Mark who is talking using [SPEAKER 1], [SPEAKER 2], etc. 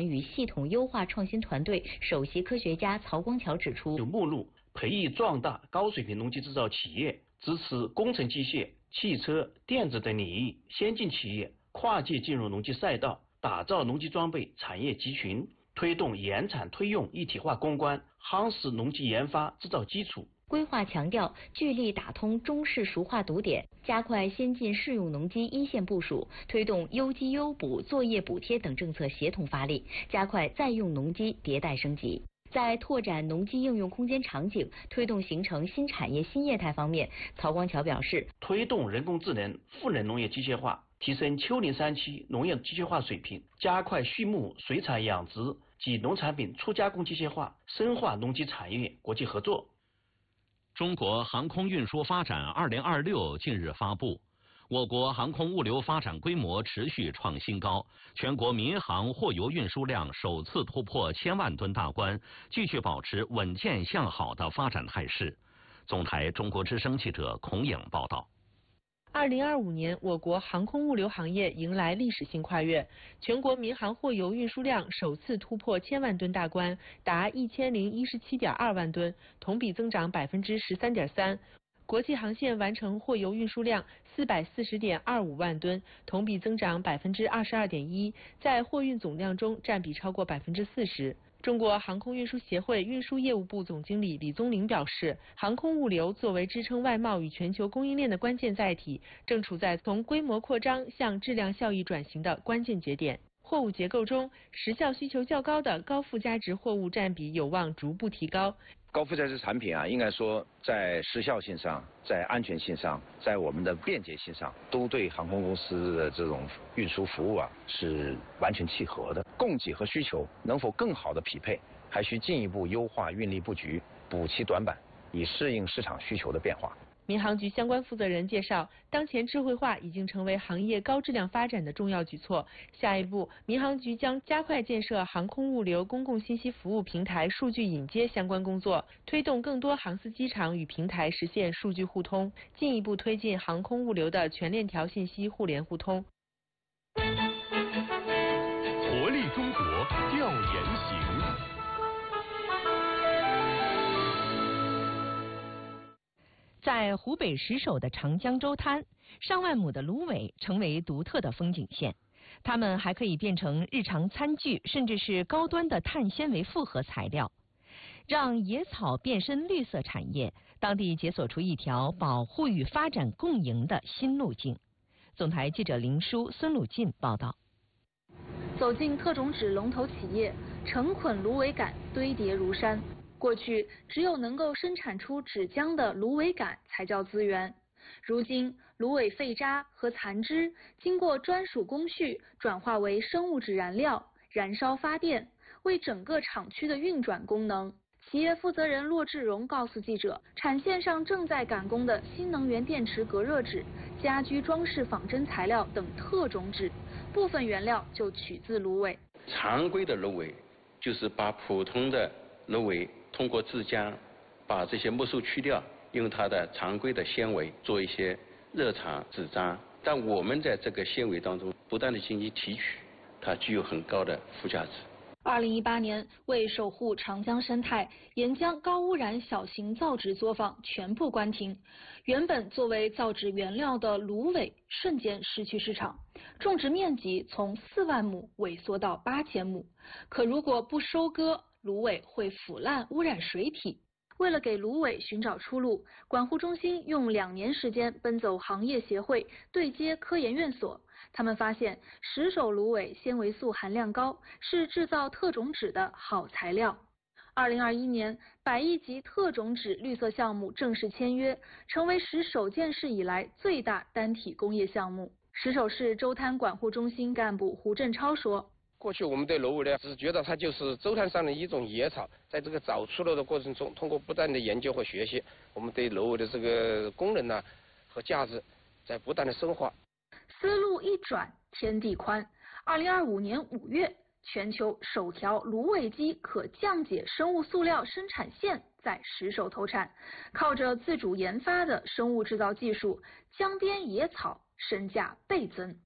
[SPEAKER 1] 展与系统优化创新团队首席科学家曹光桥指出，
[SPEAKER 2] 有目录培育壮大高水平农机制造企业，支持工程机械、汽车、电子等领域先进企业跨界进入农机赛道，打造农机装备产业集群，推动研产推用一体化攻关，夯实农机研发制造基础。
[SPEAKER 1] 规划强调聚力打通中式熟化堵点，加快先进适用农机一线部署，推动优机优补、作业补贴等政策协同发力，加快在用农机迭代升级。在拓展农机应用空间场景、推动形成新产业新业态方面，曹光桥表示，
[SPEAKER 2] 推动人工智能、赋能农业机械化，提升丘陵山区农业机械化水平，加快畜牧、水产养殖及农产品初加工机械化，深化农机产业国际合作。
[SPEAKER 3] 中国航空运输发展2026近日发布，我国航空物流发展规模持续创新高，全国民航货邮运输量首次突破1000万吨大关，继续保持稳健向好的发展态势。总台中国之声记者孔颖报道。
[SPEAKER 4] 2025年，我国航空物流行业迎来历史性跨越，全国民航货邮运输量首次突破1000万吨大关，达1017.2万吨，同比增长13.3%。国际航线完成货邮运输量440.25万吨，同比增长22.1%，在货运总量中占比超过40%。中国航空运输协会运输业务部总经理李宗林表示，航空物流作为支撑外贸与全球供应链的关键载体，正处在从规模扩张向质量效益转型的关键节点。货物结构中，时效需求较高的高附加值货物占比有望逐步提高。
[SPEAKER 5] 高附加值产品应该说在时效性上、在安全性上、在我们的便捷性上，都对航空公司的这种运输服务是完全契合的。供给和需求能否更好的匹配，还需进一步优化运力布局，补齐短板，以适应市场需求的变化。
[SPEAKER 4] 民航局相关负责人介绍，当前智慧化已经成为行业高质量发展的重要举措。下一步，民航局将加快建设航空物流公共信息服务平台数据引接相关工作，推动更多航司机场与平台实现数据互通，进一步推进航空物流的全链条信息互联互通。
[SPEAKER 6] 活力中国调研行。
[SPEAKER 7] 在湖北石首的长江洲滩，上万亩的芦苇成为独特的风景线。它们还可以变成日常餐具，甚至是高端的碳纤维复合材料，让野草变身绿色产业。当地解锁出一条保护与发展共赢的新路径。总台记者林舒、孙鲁进报道。
[SPEAKER 8] 走进特种纸龙头企业，成捆芦苇杆堆叠如山。过去只有能够生产出纸浆的芦苇杆才叫资源，如今芦苇废渣和残枝经过专属工序转化为生物质燃料，燃烧发电，为整个厂区的运转功能。企业负责人骆志荣告诉记者，产线上正在赶工的新能源电池隔热纸、家居装饰仿真材料等特种纸，部分原料就取自芦苇。
[SPEAKER 9] 常规的芦苇就是把普通的芦苇通过制浆，把这些木素去掉，用它的常规的纤维做一些热场纸张。但我们在这个纤维当中不断的进行提取，它具有很高的附加值。
[SPEAKER 8] 2018年，为守护长江生态，沿江高污染小型造纸作坊全部关停。原本作为造纸原料的芦苇瞬间失去市场，种植面积从4万亩萎缩到8000亩。可如果不收割，芦苇会腐烂污染水体。为了给芦苇寻找出路，管护中心用2年时间奔走行业协会，对接科研院所。他们发现石首芦苇纤维素含量高，是制造特种纸的好材料。2021年，100亿级特种纸绿色项目正式签约，成为石首建市以来最大单体工业项目。石首市洲滩管护中心干部胡振超说，
[SPEAKER 10] 过去我们对芦苇呢，只觉得它就是洲滩上的一种野草，在这个找出路的过程中，通过不断的研究和学习，我们对芦苇的这个功能和价值在不断的深化。
[SPEAKER 8] 思路一转，天地宽。2025年5月，全球首条芦苇基可降解生物塑料生产线在石首投产，靠着自主研发的生物制造技术，江边野草身价倍增。